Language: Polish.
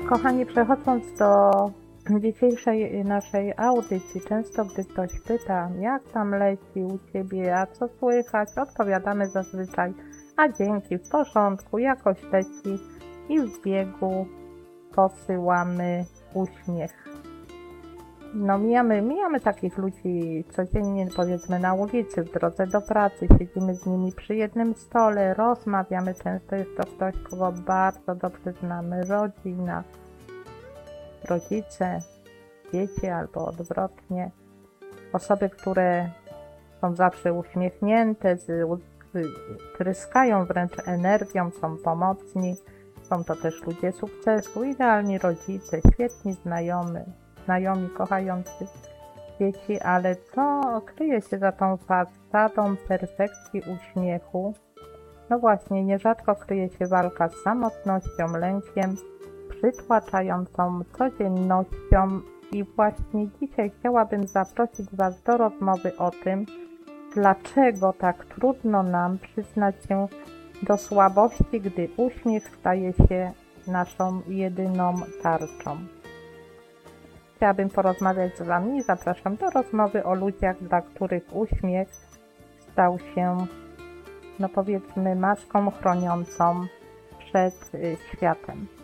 Kochani, przechodząc do dzisiejszej naszej audycji, często gdy ktoś pyta, jak tam leci u Ciebie, a co słychać, odpowiadamy zazwyczaj, a dzięki, w porządku, jakoś leci i w biegu posyłamy uśmiech. No mijamy takich ludzi codziennie, powiedzmy na ulicy, w drodze do pracy, siedzimy z nimi przy jednym stole, rozmawiamy, często jest to ktoś, kogo bardzo dobrze znamy, rodzina, rodzice, dzieci albo odwrotnie. Osoby, które są zawsze uśmiechnięte, tryskają wręcz energią, są pomocni. Są to też ludzie sukcesu, idealni rodzice, świetni znajomi kochający dzieci, ale co kryje się za tą fasadą perfekcji uśmiechu? No właśnie, nierzadko kryje się walka z samotnością, lękiem, przytłaczającą codziennością i właśnie dzisiaj chciałabym zaprosić Was do rozmowy o tym, dlaczego tak trudno nam przyznać się do słabości, gdy uśmiech staje się naszą jedyną tarczą. Chciałabym porozmawiać z Wami i zapraszam do rozmowy o ludziach, dla których uśmiech stał się, no powiedzmy, maską chroniącą przed światem.